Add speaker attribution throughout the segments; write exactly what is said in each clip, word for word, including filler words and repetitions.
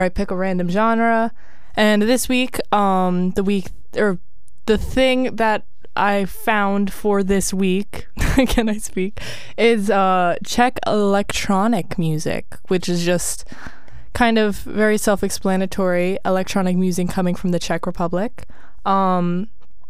Speaker 1: I pick a random genre, and this week, um, the week or the thing that I found for this week, can I speak, is uh, Czech electronic music, which is just kind of very self-explanatory. Electronic music coming from the Czech Republic. Um,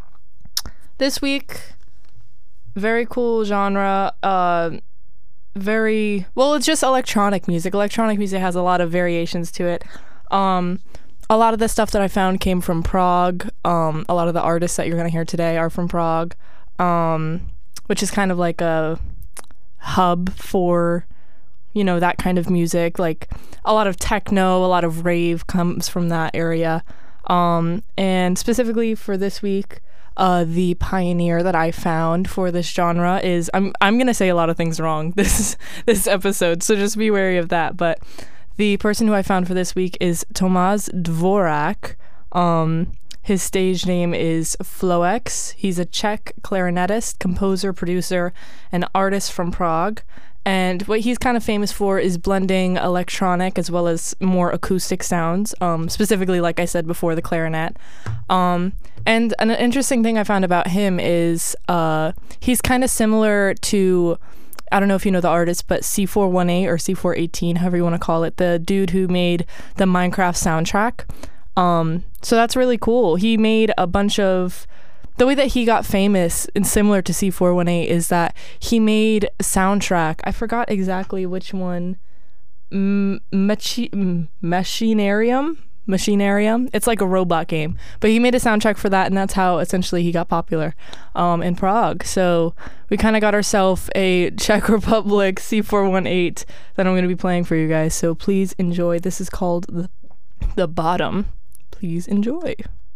Speaker 1: this week, very cool genre. Uh, very well. It's just electronic music. Electronic music has a lot of variations to it. Um, a lot of the stuff that I found came from Prague. Um, a lot of the artists that you're gonna hear today are from Prague, um, which is kind of like a hub for, you know, that kind of music. Like a lot of techno, a lot of rave comes from that area. Um, and specifically for this week, uh, the pioneer that I found for this genre is, I'm I'm gonna say a lot of things wrong this this episode, so just be wary of that. But the person who I found for this week is Tomáš Dvořák. Um, his stage name is Floex. He's a Czech clarinetist, composer, producer, and artist from Prague. And what he's kind of famous for is blending electronic as well as more acoustic sounds, um, specifically, like I said before, the clarinet. Um, and an interesting thing I found about him is uh, he's kind of similar to, I don't know if you know the artist, but C four eighteen or C four eighteen, however you want to call it, the dude who made the Minecraft soundtrack. Um, so that's really cool. He made a bunch of... The way that he got famous and similar to C four eighteen is that he made a soundtrack. I forgot exactly which one. M- Machi- M- Machinarium? Machinarium? It's like a robot game. But he made a soundtrack for that, and that's how essentially he got popular um, in Prague. So we kind of got ourselves a Czech Republic C four eighteen that I'm going to be playing for you guys. So please enjoy. This is called The, the Bottom. Please enjoy.